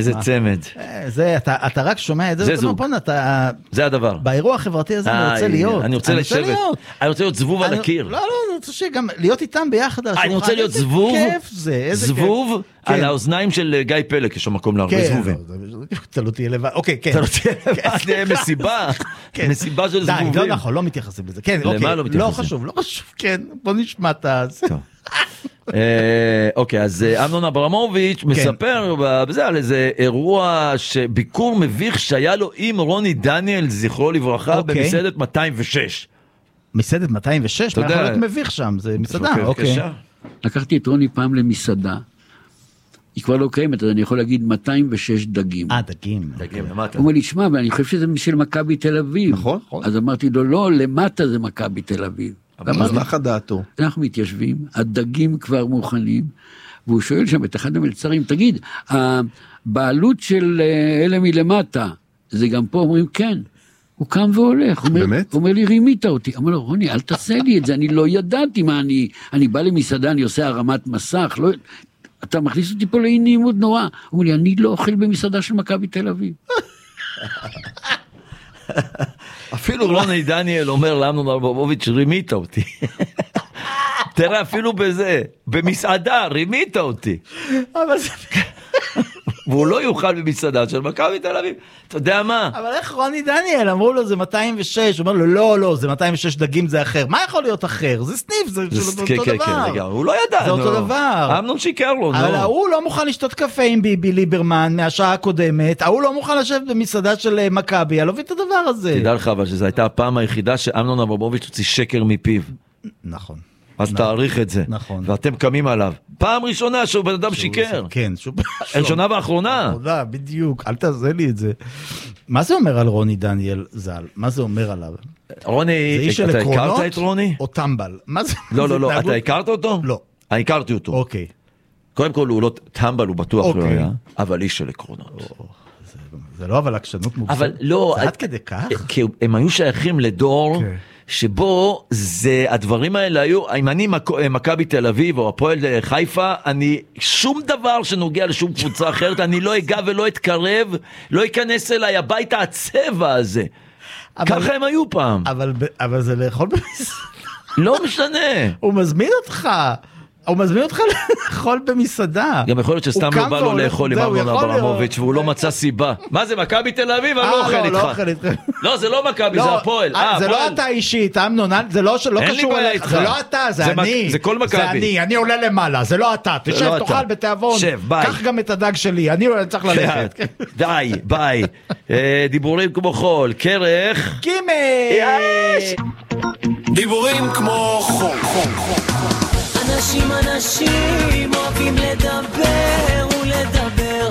איזה צמד. אתה רק שומע את זה. זה הדבר. באירוע החברתי הזה אני רוצה להיות. אני רוצה לשבת. אני רוצה להיות זבוב על הקיר. לא, אני רוצה שגם להיות איתם ביחד. אני רוצה להיות זבוב. זבוב על האוזניים של גיא פלק, יש שם מקום להרבה זבובים. אתה לא תהיה לבד. אוקיי, כן. אתה לא תהיה לבד. מסיבה. מסיבה של זבובים. לא נכון, לא מתייחסים לזה. כן, אוקיי. לא חשוב, לא חשוב. כן, בוא נשמע את זה. אוקיי, אז אמנון אברמוביץ' מספר בזה על איזה אירוע שביקור מביך שהיה לו עם רוני דניאל, זכרו לברכה, במסעדת 206. מסעדת 206? מה יכול להיות מביך שם? זה מסעדה, אוקיי. לקחתי את רוני פעם למסעדה, היא כבר לא קיימת, אז אני יכול להגיד 206 דגים. דגים. הוא אומר לי, שמע, ואני חושב שזה של מכבי תל אביב. נכון. אז אמרתי לו, לא, למטה זה מכבי תל אביב. אז נחה דעתו. אנחנו מתיישבים, הדגים כבר מוכנים, והוא שואל שם את אחד המלצרים, תגיד, הבעלות של אלה מלמטה, זה גם פה, אומרים כן. הוא קם והולך, באמת? הוא אומר לי, רימית אותי. אמר לו, רוני, אל תעשה לי את זה, אני לא ידעתי מה אני בא למסעדה, אני עושה הרמת מסך, לא, אתה מכניס אותי פה לאי נעימות נורא. הוא אומר לי, אני לא אוכל במסעדה של מכבי תל אביב. אפילו רוני דניאל אומר לאמנון אברמוביץ' רימית אותי. תראה, אפילו בזה, במסעדה, רימית אותי. אבל זה... והוא לא יוכל במסעדה של מכבי תל אביב. אתה יודע מה? אבל איך רוני דניאל? אמרו לו זה 206, הוא אומר לו לא, זה 206 דגים זה אחר. מה יכול להיות אחר? זה סניף, זה אותו דבר. הוא לא ידע. זה אותו דבר. אמנון שיקר לו. אבל הוא לא מוכן לשתות קפה עם ביבי ליברמן מהשעה הקודמת, הוא לא מוכן לשבת במסעדה של מכבי, אני לא מבין את הדבר הזה. תדע לך אבל שזו הייתה הפעם היחידה שאמנון אברמוביץ' הוציא שקר מפיו. נכון. אז תאריך את זה. נכון. ואתם קמים עליו. פעם ראשונה שהוא בן אדם שיקר. כן. ראשונה ואחרונה. תודה, בדיוק. אל תעשה לי את זה. מה זה אומר על רוני דניאל ז"ל? מה זה אומר עליו? רוני, אתה הכרת את רוני? או טמבל? מה זה? לא, אתה הכרת אותו? לא. אני הכרתי אותו. אוקיי. קודם כל הוא לא, טמבל הוא בטוח לא היה, אבל איש של עקרונות. זה לא אבל עקשנות מוגזמת. אבל לא. זה עד כדי כך? כי הם היו שייכים לדור שבו זה, הדברים האלה היו, אם אני מכבי תל אביב או הפועל חיפה, אני, שום דבר שנוגע לשום קבוצה אחרת, אני לא אגע ולא אתקרב, לא אכנס אליי הביתה הצבע הזה. ככה הם היו פעם. אבל זה לאכול במסעדה. לא משנה. הוא מזמין אותך לאכול במסעדה. גם יכול להיות שסתם לא בא לו לאכול עם אמנון אברמוביץ' והוא לא מצא סיבה. מה זה, מכבי תל אביב? אני לא אוכל איתך. לא, זה לא מכבי, זה הפועל. זה לא אתה אישית, אמנון, זה לא קשור אליך. זה לא אתה, זה אני. זה כל מכבי. אני עולה למעלה, זה לא אתה. תשב, תאכל בתיאבון. קח גם את הדג שלי, אני צריך ללכת. די, ביי. דיבורים כמו חול, קרח. קימש! דיבורים כמו חול. אנשים אוהבים לדבר ולדבר.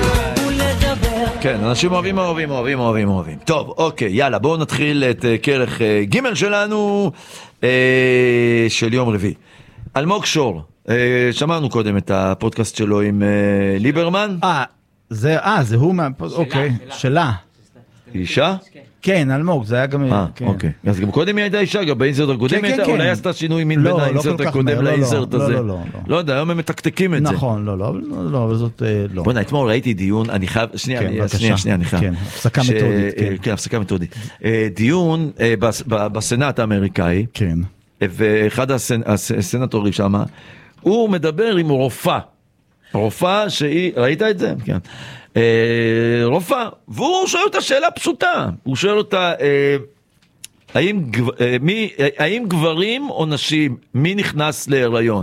כן, אנשים אוהבים. טוב, אוקיי, יאללה, בואו נתחיל את כרך ג' שלנו של יום רביעי. אלמוג שור, שמענו קודם את הפודקאסט שלו עם ליברמן. זה הוא, אוקיי, שלה. אישה? כן, אלמוג, זה היה גם... אוקיי. אז גם קודם היא הייתה אישה, גם באינסרט הקודם הייתה, אולי עשתה שינוי מין בין האינסרט הקודם לאינסרט הזה. לא יודע, היום הם מתקתקים את זה. נכון, לא, אבל זאת לא. בוא'נה, אתמול ראיתי דיון, אני חייב, שנייה, אני חייב. כן, הפסקה מתודית. כן, הפסקה מתודית. דיון בסנאט האמריקאי, ואחד הסנטורים שם, הוא מדבר עם רופאה שהיא, ראית את זה? כן. רופאה, והוא שואל אותה שאלה פשוטה, הוא שואל אותה, האם גברים או נשים, מי נכנס להיריון?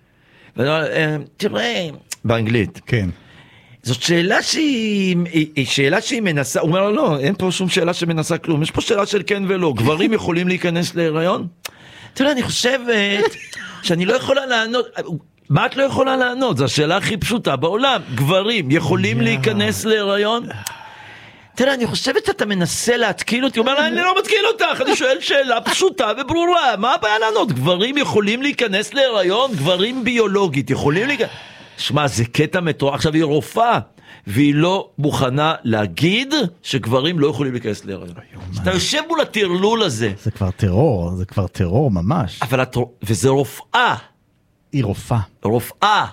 תראה, באנגלית. כן. זאת שאלה שהיא מנסה, הוא אומר לו, לא, אין פה שום שאלה שמנסה כלום, יש פה שאלה של כן ולא, גברים יכולים להיכנס להיריון? תראה, אני חושבת שאני לא יכולה לענות... מה את לא יכולה לענות? זו השאלה הכי פשוטה בעולם. גברים יכולים להיכנס להיריון? תראה, אני חושבת שאתה מנסה להתקיל אותי. הוא אומר, אני לא מתקיל אותך, אני שואל שאלה פשוטה וברורה. מה הבעיה לענות? גברים יכולים להיכנס להיריון? גברים ביולוגית יכולים להיכנס... שמע, זה קטע מטורף. עכשיו היא רופאה, והיא לא מוכנה להגיד שגברים לא יכולים להיכנס להיריון. אתה יושב מול הטרלול הזה. זה כבר טרור ממש. וזה רופאה. היא רופאה.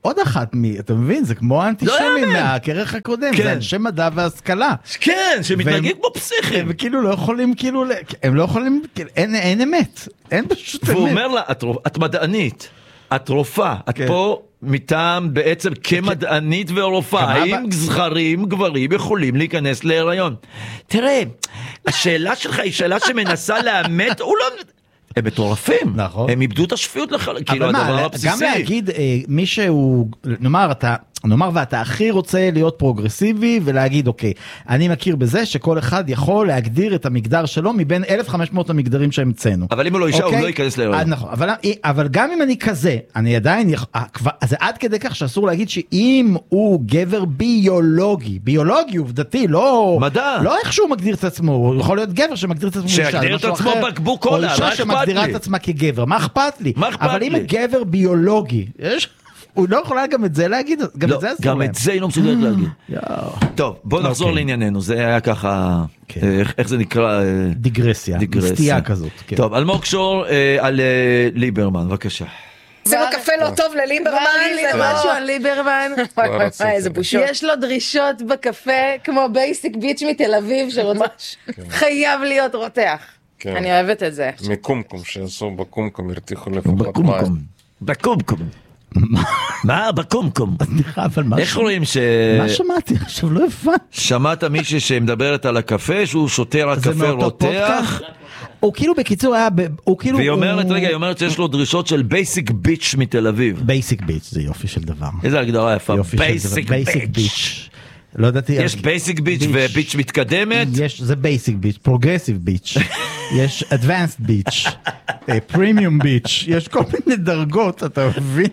עוד אחת אתה מבין? זה כמו האנטישמים מהכרך הקודם, זה אנשי מדע והשכלה. כן, שמתנהגים כמו פסיכים. וכאילו לא יכולים, הם לא יכולים, אין אמת. אין פשוט אמת. והוא אומר לה, את מדענית, את רופאה, את פה מטעם בעצם כמדענית ורופאה. האם זכרים, גברים יכולים להיכנס להיריון? תראה, השאלה שלך היא שאלה שמנסה לאמת, הוא לא... הם מטורפים, נכון. הם איבדו את השפיות כאילו הדבר הבסיסי. גם להגיד מישהו, נאמר ואתה הכי רוצה להיות פרוגרסיבי ולהגיד אוקיי, אני מכיר בזה שכל אחד יכול להגדיר את המגדר שלו מבין 1500 המגדרים שהמצאנו. אבל אם הוא לא אישה הוא לא ייכנס להיריון. נכון, אבל גם אם אני כזה, אני עדיין, זה עד כדי כך שאסור להגיד שאם הוא גבר ביולוגי עובדתי, לא איך שהוא מגדיר את עצמו, הוא יכול להיות גבר שמגדיר את עצמו אישה, שיגדיר את עצמו בקבוק קולה, או אישה שמגדירה את עצמה כגבר, מה אכפת לי? אבל אם גבר ביולוגי, הוא לא יכולה גם את זה להגיד, גם את זה אסור להם. גם את זה היא לא מסוגלת להגיד. טוב, בוא נחזור לענייננו, זה היה ככה, איך זה נקרא? דיגרסיה, סטייה כזאת. טוב, אלמוג שור על ליברמן, בבקשה. עשינו קפה לא טוב לליברמן, זה משהו על ליברמן. איזה בושות. יש לו דרישות בקפה כמו בייסיק ביץ' מתל אביב, שממש חייב להיות רותח. אני אוהבת את זה. מקומקום שעשו בקומקום, הרתיחו לפחות מים. בקומקום. מה? בקומקום. איך רואים מה שמעתי? עכשיו לא הבנתי. שמעת מישהי שמדברת על הקפה, שהוא שותה רק קפה רותח? הוא כאילו בקיצור היה, והיא אומרת, רגע, היא אומרת שיש לו דרישות של בייסיק ביץ' מתל אביב. בייסיק ביץ' זה יופי של דבר. איזה הגדרה יפה. בייסיק ביץ'. לא ידעתי. יש בייסיק ביץ' וביץ' מתקדמת? זה בייסיק ביץ', פרוגרסיב ביץ'. יש אדוונסד ביץ', פרימיום ביץ', יש כל מיני דרגות, אתה מבין?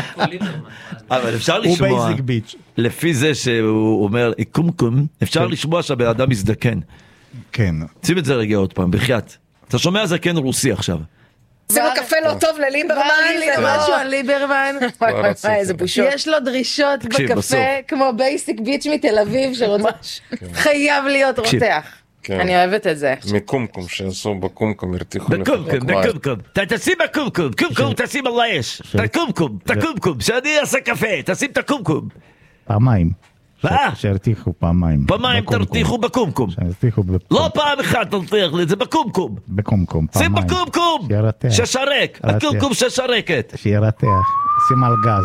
אבל אפשר לשמוע, לפי זה שהוא אומר קומקום, אפשר לשמוע שהבן אדם מזדקן. כן. שים את זה רגע עוד פעם, בחייאת. אתה שומע זקן רוסי עכשיו. עשינו קפה לא טוב לליברמן, זה משהו על ליברמן. איזה בושות. יש לו דרישות בקפה כמו בייסיק ביץ' מתל אביב, שממש חייב להיות רותח. אני אוהבת את זה. מקומקום שעשו בקומקום, הרתיחו לפחות מים. בקומקום, תשים בקומקום, קומקום תשים על האש, תקומקום, שאני אעשה קפה, תשים את הקומקום. פעמיים. שהרתיחו פעמיים. פעמיים תרתיחו בקומקום. לא פעם אחת תרתיח לי, זה בקומקום. בקומקום, שים בקומקום, ששרק, הקומקום ששרקת. שירתח, שים על גז.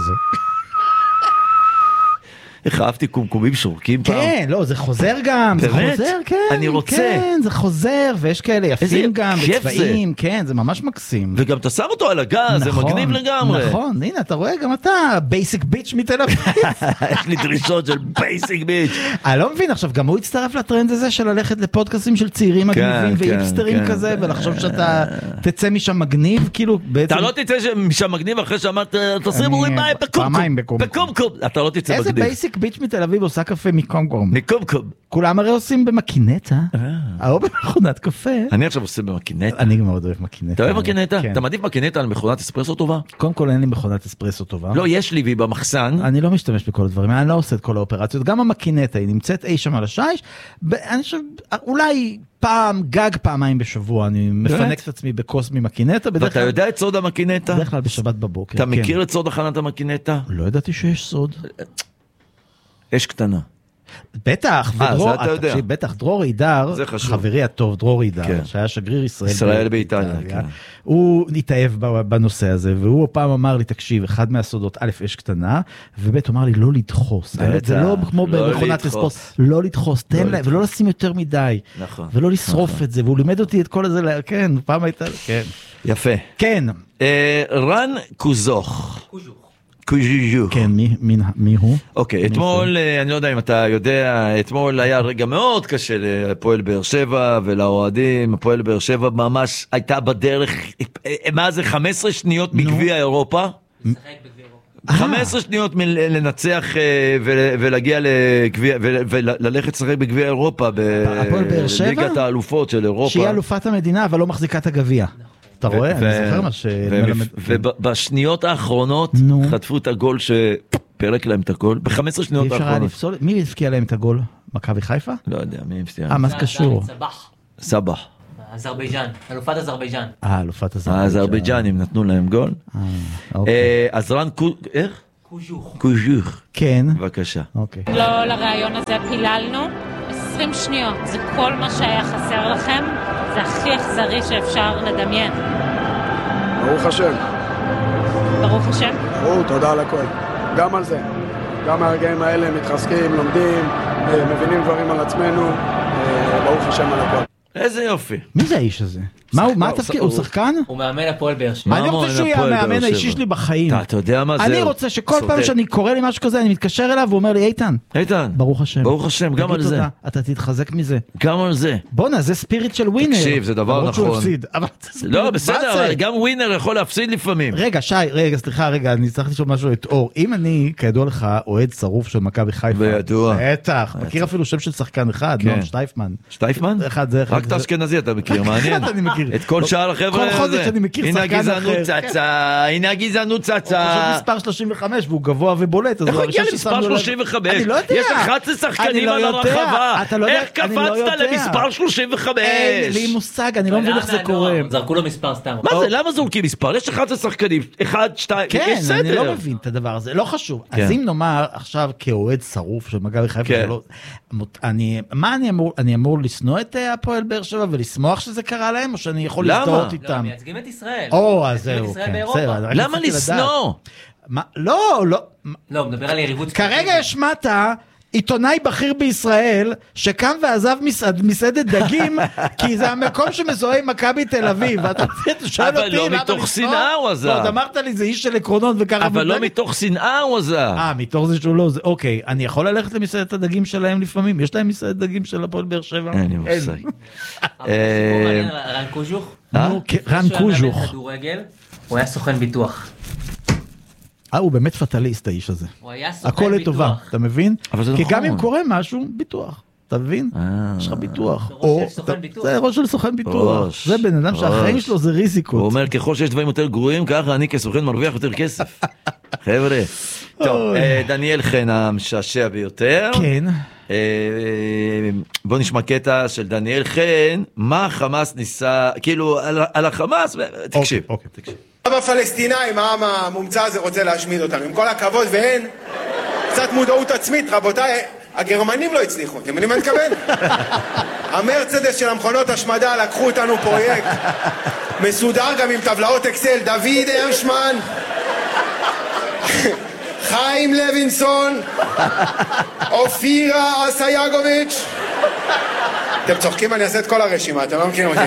איך אהבתי קומקומים שורקים פעם. כן, לא, זה חוזר גם, זה חוזר, כן. אני רוצה. כן, זה חוזר, ויש כאלה יפים גם, בצבעים, כן, זה ממש מקסים. וגם אתה שם אותו על הגז, זה מגניב לגמרי. נכון, הנה, אתה רואה, גם אתה, בייסיק ביץ' מתל אביב. יש לי דרישות של בייסיק ביץ'. אני לא מבין, עכשיו, גם הוא הצטרף לטרנד הזה של ללכת לפודקאסים של צעירים מגניבים ואיפסטרים כזה, ולחשוב שאתה תצא משם מגניב, כאילו, בעצם... אתה לא תצא משם מגניב אחרי שאמרת, תשימו לי מים בקומקום. אתה לא תצא מגניב. ביץ' מתל אביב עושה קפה מקומקום. מקומקום. כולם הרי עושים במקינטה. או במכונת קפה. אני עכשיו עושה במקינטה. אני מאוד אוהב מקינטה. אתה אוהב מקינטה? אתה מעדיף מקינטה על מכונת אספרסו טובה? קודם כל אין לי מכונת אספרסו טובה. לא, יש לי והיא במחסן. אני לא משתמש בכל הדברים, אני לא עושה את כל האופרציות. גם המקינטה היא נמצאת אי שם על השיש. אני חושב, אולי גג פעמיים בשבוע, אני מפנק את עצמי בכוס ממקינטה. ואתה יודע את סוד המקינטה? בדרך כלל בשבת בבוקר. אתה מכיר את סוד הכנת המקינטה? לא ידעתי שיש סוד. אש קטנה. בטח, בטח, דרור עידר, חברי הטוב, דרור עידר, שהיה שגריר ישראל באיטליה, הוא התאהב בנושא הזה, והוא פעם אמר לי, תקשיב, אחד מהסודות, א', אש קטנה, וב', הוא אמר לי, לא לדחוס, זה לא כמו במכונת אספרסו, לא לדחוס, תן להם, ולא לשים יותר מדי, ולא לשרוף את זה, והוא לימד אותי את כל הזה, כן, פעם הייתה, כן. יפה. כן. רן קוזוך. כן, מי הוא? אוקיי, אתמול, אני לא יודע אם אתה יודע, אתמול היה רגע מאוד קשה לפועל באר שבע ולאוהדים, הפועל באר שבע ממש הייתה בדרך, מה זה, 15 שניות מגביע אירופה? 15 שניות לנצח ולהגיע לגביע, וללכת לשחק בגביע אירופה, בליגת האלופות של אירופה. שהיא אלופת המדינה, אבל לא מחזיקה את הגביע. אתה רואה? אני זוכר מה ובשניות האחרונות חטפו את הגול שפרק להם את הגול, ב-15 שניות האחרונות. מי הפקיע להם את הגול? מכבי חיפה? לא יודע, מי הפקיע? מה זה קשור? סבח. אזרבייג'אן, אלופת אזרבייג'אן. אלופת אזרבייג'אן. האזרבייג'אנים נתנו להם גול. אז רן איך? קוז'וך. כן. בבקשה. אוקיי. לא לרעיון הזה פיללנו. 20 שניות, זה כל מה שהיה חסר לכם, זה הכי אכזרי שאפשר לדמיין. ברוך השם. ברוך השם. תודה על הכל. גם על זה. גם מהרגעים האלה מתחזקים, לומדים, מבינים דברים על עצמנו, ברוך השם על הכל. איזה יופי. מי זה האיש הזה? מה התפקיד? הוא שחקן? הוא מאמן הפועל באר שבע. אני רוצה שהוא יהיה המאמן האישי שלי בחיים. אתה יודע מה זה? אני רוצה שכל פעם שאני קורא לי משהו כזה, אני מתקשר אליו והוא אומר לי, איתן, ברוך השם. ברוך השם, גם על זה. אתה תתחזק מזה. גם על זה. בוא'נה, זה ספיריט של ווינר. תקשיב, זה דבר נכון. לא, בסדר, אבל גם ווינר יכול להפסיד לפעמים. רגע, שי, סליחה, אני צריך לשאול משהו את אור. אם אני, כידוע לך, אוהד שרוף של מכבי חיפה. בידוע. בטח. מכיר אפילו שם של שחקן אחד, נועם שטייפמן. שטייפמן? רק את האשכנזי אתה מכיר, מעניין. את כל שאר החבר'ה כל חודש אני מכיר שחקן אחר. הנה הגזענות צצה. הוא פשוט מספר 35 והוא גבוה ובולט. איך הוא הגיע למספר 35? אני לא יודע. יש 11 שחקנים על הרחבה. איך קפצת למספר 35? אין לי מושג, אני לא מבין איך זה קורה. זרקו לו מספר סתם. מה זה? למה זורקים מספר? יש 11 שחקנים. 1, 2, כן, אני לא מבין את הדבר הזה. לא חשוב. אז אם נאמר עכשיו כאוהד שרוף של מכבי חיפה, אני אמור לשנוא את הפועל באר שבע ולשמוח שזה קרה להם, או שאני יכול להזדהות איתם? לא, מייצגים את ישראל. אז זהו, למה לשנוא? לא, הוא מדבר על יריבות. כרגע השמעת עיתונאי בכיר בישראל שקם ועזב מסעדת דגים כי זה המקום שמזוהה עם מכבי תל אביב, ואתה שואל אותי אבל לא מתוך שנאה הוא עזב. עוד אמרת לי זה איש של עקרונות וככה, אבל לא מתוך שנאה הוא עזב. מתוך זה שהוא לא, אוקיי, אני יכול ללכת למסעדת הדגים שלהם לפעמים? יש להם מסעדת דגים של הפועל באר שבע? אין לי מושג. רן קוז'וך? רן קוז'וך. הוא היה סוכן ביטוח. הוא באמת פטליסט האיש הזה. הוא היה סוכן הכל לטובה, אתה מבין? כי גם אם נכון. קורה משהו, ביטוח. אתה מבין? יש לך ביטוח. זה ראש של סוכן ביטוח. זה בן אדם שהחיים שלו זה ריזיקות. הוא אומר ככל שיש דברים יותר גרועים, ככה אני כסוכן מרוויח יותר כסף. חבר'ה. טוב, דניאל חן המשעשע ביותר. כן. בוא נשמע קטע של דניאל חן, מה החמאס ניסה, כאילו על החמאס, תקשיב. הפלסטינאים, העם המומצא הזה רוצה להשמיד אותנו, עם כל הכבוד, ואין קצת מודעות עצמית, רבותיי, הגרמנים לא הצליחו, אתם יודעים מה אני מתכוון? המרצדס של המכונות השמדה לקחו אותנו פרויקט מסודר גם עם טבלאות אקסל, דוד הרשמן, חיים לוינסון, אופירה אסייגוביץ'. אתם צוחקים, אני אעשה את כל הרשימה, אתם לא מכירים אותי.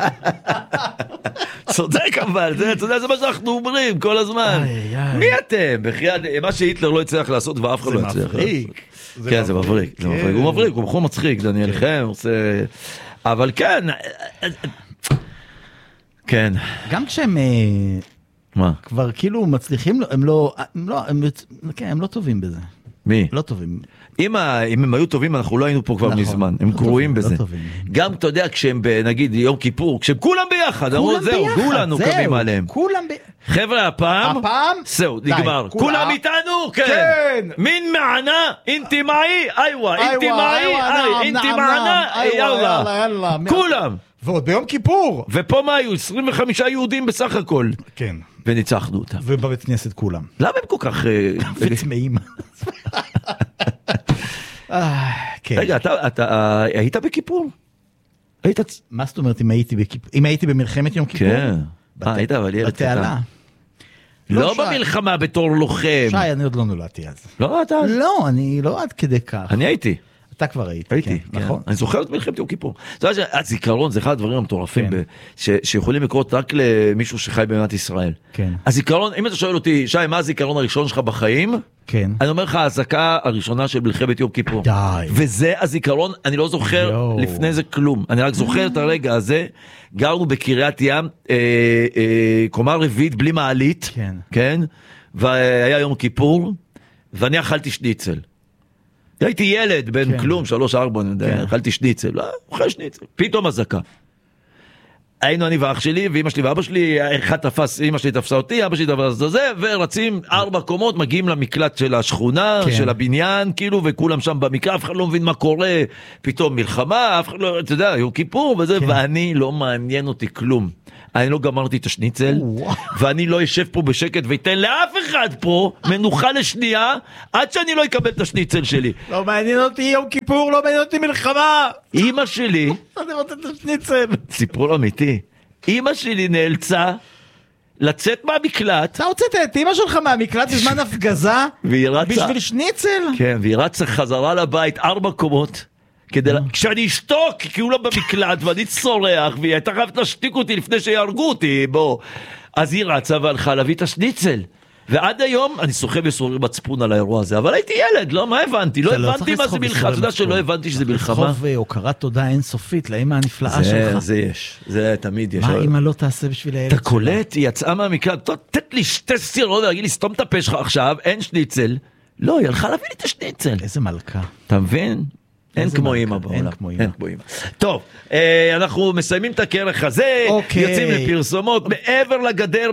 צודק אבל, אתה יודע, זה מה שאנחנו אומרים כל הזמן. מי אתם? מה שהיטלר לא הצליח לעשות ואף אחד לא הצליח. זה מבריק. כן, זה מבריק. הוא מבריק, הוא בחור מצחיק, דניאל חן, אבל כן. כן. גם כשהם כבר כאילו מצליחים, הם לא טובים בזה. מי? לא טובים. אם הם היו טובים, אנחנו לא היינו פה כבר מזמן. הם קרויים בזה. גם, אתה יודע, כשהם, נגיד, יום כיפור, כשהם כולם ביחד, אמרו, זהו, כולנו קמים עליהם. חבר'ה, הפעם, זהו, נגמר. כולם איתנו? כן. מין מענה, אינתי מעי, איווה, אינתי מעי, אינתי מענה, יאללה. כולם. ועוד ביום כיפור. ופה מה היו? 25 יהודים בסך הכל. כן. וניצחנו אותם. ובבית כנסת כולם. למה הם כל כך... וצמאים. רגע, אתה היית בכיפור? מה זאת אומרת אם הייתי בכיפור? אם הייתי במלחמת יום כיפור? כן. היית אבל ילד קטן. לא במלחמה בתור לוחם. שי, אני עוד לא נולדתי אז. לא, אתה... לא, אני לא עד כדי כך. אני הייתי. אתה כבר הייתי, נכון. אני זוכר את מלחמת יום כיפור. הזיכרון זה אחד הדברים המטורפים שיכולים לקרות רק למישהו שחי במדינת ישראל. הזיכרון, אם אתה שואל אותי, שי, מה הזיכרון הראשון שלך בחיים? כן. אני אומר לך, ההזקה הראשונה של מלחמת יום כיפור. די. וזה הזיכרון, אני לא זוכר לפני זה כלום. אני רק זוכר את הרגע הזה, גרנו בקריית ים, קומה רביעית בלי מעלית, כן? והיה יום כיפור, ואני אכלתי שניצל. הייתי ילד בין כלום, 3-4, אני יודע, אכלתי שניצל, לא, אוכל שניצל, פתאום הזקה. היינו אני ואח שלי, ואמא שלי ואבא שלי, אחד תפס, אמא שלי תפסה אותי, אבא שלי תפס את זה, ורצים 4 קומות, מגיעים למקלט של השכונה, של הבניין, כאילו, וכולם שם במקלט, אף אחד לא מבין מה קורה, פתאום מלחמה, אף אחד לא, אתה יודע, יום כיפור וזה, ואני לא מעניין אותי כלום. אני לא גמרתי את השניצל, ואני לא יושב פה בשקט ויתן לאף אחד פה מנוחה לשנייה, עד שאני לא אקבל את השניצל שלי. לא מעניין אותי יום כיפור, לא מעניין אותי מלחמה. אמא שלי, אני רוצה את השניצל. סיפור אמיתי, אמא שלי נאלצה לצאת מהמקלט. אתה הוצאת את אמא שלך מהמקלט בזמן הפגזה? בשביל שניצל? כן, והיא רצה חזרה לבית 4 קומות. כשאני אשתוק, כי הוא לא במקלט ואני צורח, והיא הייתה חייבת להשתיק אותי לפני שיהרגו אותי, בוא. אז היא רצה והלכה להביא את השניצל. ועד היום אני שוחה וסורר מצפון על האירוע הזה, אבל הייתי ילד, לא, מה הבנתי? לא הבנתי מה זה מלחמה, אתה יודע שלא הבנתי שזה מלחמה. חוב הוקרת תודה אינסופית לאמא הנפלאה שלך. זה יש, זה תמיד יש. מה אמא לא תעשה בשביל הילד שלה? אתה קולט, היא יצאה מהמקלט, תת לי 2 סירות, להגיד לי, סתום את הפה שלך עכשיו, אין שניצל. לא, היא הלכה להביא לי את השניצל. איזה מלכה. אתה מבין? אין כמו אמא בעולם. אין כמו אמא. טוב, אנחנו מסיימים את הכרך הזה, יוצאים לפרסומות, מעבר לגדר